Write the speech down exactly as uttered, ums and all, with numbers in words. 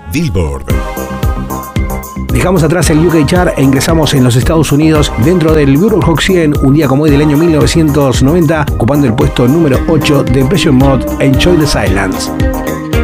Billboard. Dejamos atrás el U K Chart e ingresamos en los Estados Unidos dentro del Billboard Hot cien, un día como hoy del año mil novecientos noventa, ocupando el puesto número ocho de Depeche Mode, Enjoy the Silence.